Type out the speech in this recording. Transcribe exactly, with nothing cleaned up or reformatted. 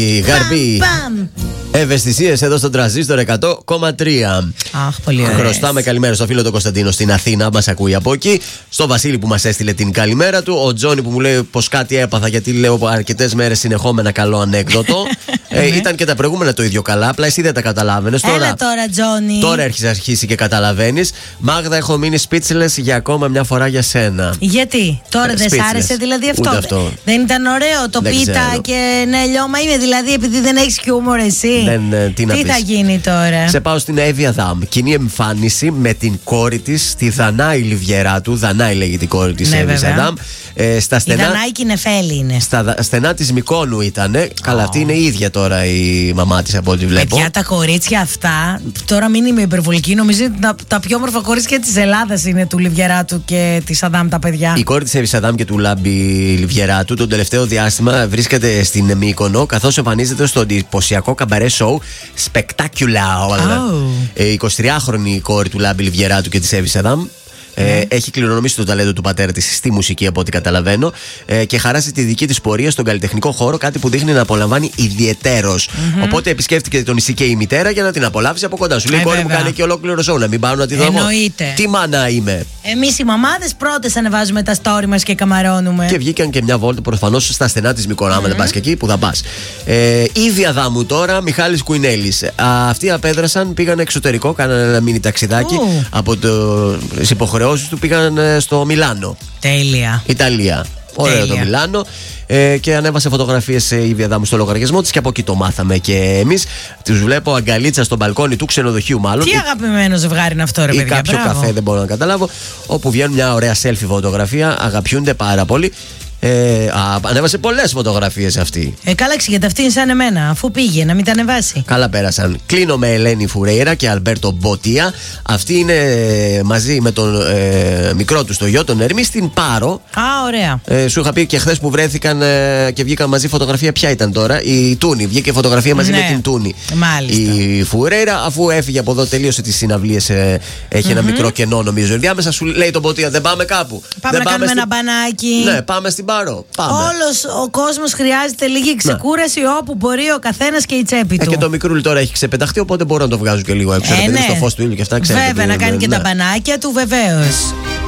Η Γαρμπή. Ευαισθησίες εδώ στο Τρανζίστορ εκατό κόμμα τρία. Αχ, πολύ ωραία. Χρωστάμε καλημέρα στο φίλο τον Κωνσταντίνο στην Αθήνα, μας ακούει από εκεί. Στο Βασίλη που μας έστειλε την καλημέρα του. Ο Τζόνι που μου λέει πως κάτι έπαθα γιατί λέω αρκετές μέρες συνεχόμενα καλό ανέκδοτο. ε, ήταν και τα προηγούμενα το ίδιο καλά, απλά εσύ δεν τα καταλάβαινες. Τώρα, Έλα τώρα, Τζόνι. Τώρα έχεις αρχίσει και καταλαβαίνεις. Μάγδα, έχω μείνει speechless για ακόμα μια φορά για σένα. Γιατί, τώρα ε, δεν σ' άρεσε δηλαδή αυτό. αυτό. Δεν ήταν ωραίο το δεν πίτα ξέρω. Και ναι, λιώμα είμαι, δηλαδή επειδή δεν έχεις χιούμορ εσύ. Δεν, τι τι θα γίνει τώρα. Σε πάω στην Εύη Αδάμ. Κοινή εμφάνιση με την κόρη της, τη Δανάη Λιβιεράτου. Δανάη λέγεται η κόρη της, ναι, Εύη Αδάμ. Ε, στα στενά, η Δανάη Κινεφέλη είναι. Στα στενά της Μυκόνου ήτανε. Oh. Καλά, αυτή είναι η ίδια τώρα η μαμά της από ό,τι βλέπω. Παιδιά, τα κορίτσια αυτά, τώρα μην είμαι υπερβολική, νομίζω ότι τα, τα πιο όμορφα κορίτσια της Ελλάδας είναι του Λιβιεράτου και της Αδάμ τα παιδιά. Η κόρη της Εύη Αδάμ και του Λάμπη Λιβιεράτου τον τελευταίο διάστημα βρίσκεται στην Μύκονο καθώς εμφανίζεται στο εντυπωσιακό καμπαρέ σοου Spectacular. Oh. Ε, η εικοσιτριάχρονη κόρη του Λάμπη Λιβιεράτου και της Εύη Αδάμ. Ε, έχει κληρονομήσει το ταλέντο του πατέρα της στη μουσική, από ό,τι καταλαβαίνω, ε, και χαράσει τη δική της πορεία στον καλλιτεχνικό χώρο, κάτι που δείχνει να απολαμβάνει ιδιαιτέρως. Mm-hmm. Οπότε επισκέφτηκε το νησί και η μητέρα για να την απολαύσει από κοντά. Σου λέει: ε, κόρη μου, κάνει και ολόκληρο σοου. Να μην πάω να τη δω. Εννοείται. Τι μάνα είμαι. Εμείς οι μαμάδες πρώτες ανεβάζουμε τα story μας και καμαρώνουμε. Και βγήκαν και μια βόλτα προφανώς στα στενά της Μυκονά. Mm-hmm. Δεν πας και εκεί που θα πας. Ε, ίδια Αδάμου τώρα, Μιχάλης Κουινέλης. Αυτοί απέδρασαν, πήγαν εξωτερικό, κάνανε ένα μίνι ταξιδάκι uh. από τις υποχρεώσεις του, πήγαν στο Μιλάνο. Τέλεια. Ιταλία. Ωραίο το Μιλάνο. Ε, και ανέβασε φωτογραφίες η Εύη Αδάμου στο λογαριασμό της και από εκεί το μάθαμε και εμείς. Τους βλέπω αγκαλίτσα στο μπαλκόνι του ξενοδοχείου, μάλλον. Τι αγαπημένο ζευγάρι είναι αυτό, ρε παιδιά. Ή κάποιο μπράβο. καφέ, δεν μπορώ να καταλάβω. Όπου βγαίνουν μια ωραία selfie φωτογραφία, αγαπιούνται πάρα πολύ. Ε, α, ανέβασε πολλές φωτογραφίες αυτή. Ε, καλά, γιατί αυτή είναι σαν εμένα. Αφού πήγε, να μην τα ανεβάσει. Καλά πέρασαν. Κλείνω με Ελένη Φουρέιρα και Αλμπέρτο Μποτία. Αυτοί είναι μαζί με τον ε, μικρό του το γιο, τον Ερμή, στην Πάρο. Α, ωραία. Ε, σου είχα πει και χθες που βρέθηκαν ε, και βγήκαν μαζί φωτογραφία. Ποια ήταν τώρα? Η Τούνη. Βγήκε φωτογραφία μαζί, ναι, με την Τούνη. Μάλιστα. Η Φουρέιρα, αφού έφυγε από εδώ, τελείωσε τις συναυλίες. Ε, έχει mm-hmm. ένα μικρό κενό, νομίζω. Ενδιάμεσα σου λέει τον Μποτία: δεν πάμε κάπου. Πάμε δεν να πάμε κάνουμε στην... ένα μπανάκι. Ναι, πάμε στην Πάρο. Όλος ο κόσμος χρειάζεται λίγη ξεκούραση, να, όπου μπορεί ο καθένας και η τσέπη του. Ε, και το μικρούλι τώρα έχει ξεπεταχτεί, οπότε μπορώ να το βγάζω και λίγο έξω. Ε, ναι. Στο φως του ήλιου και αυτά, ξέρετε. Βέβαια, να κάνει ναι, και ναι. τα μπανάκια του, βεβαίως.